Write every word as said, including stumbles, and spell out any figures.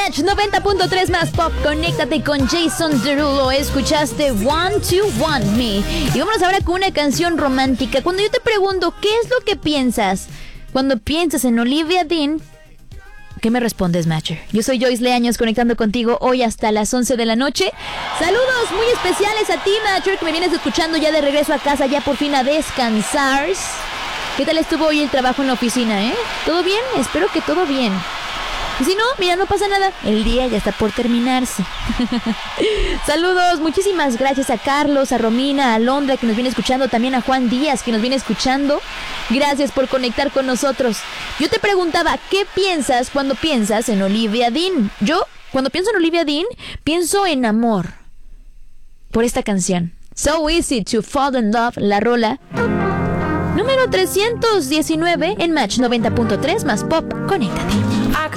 Match noventa punto tres más pop. Conéctate con Jason Derulo. Escuchaste Want to Want Me. Y vámonos ahora con una canción romántica. Cuando yo te pregunto, ¿qué es lo que piensas cuando piensas en Olivia Dean? ¿Qué me respondes, Matcher? Yo soy Joyce Leaños, conectando contigo hoy hasta las once de la noche. Saludos muy especiales a ti, Matcher, que me vienes escuchando ya de regreso a casa, ya por fin a descansar. ¿Qué tal estuvo hoy el trabajo en la oficina, eh? ¿Todo bien? Espero que todo bien. Y si no, mira, no pasa nada. El día ya está por terminarse. Saludos, muchísimas gracias a Carlos, a Romina, a Alondra, que nos viene escuchando, también a Juan Díaz, que nos viene escuchando. Gracias por conectar con nosotros. Yo te preguntaba, ¿qué piensas cuando piensas en Olivia Dean? Yo, cuando pienso en Olivia Dean, pienso en amor. Por esta canción. So Easy to Fall in Love, la rola número trescientos diecinueve en Match noventa punto tres más pop. Conéctate.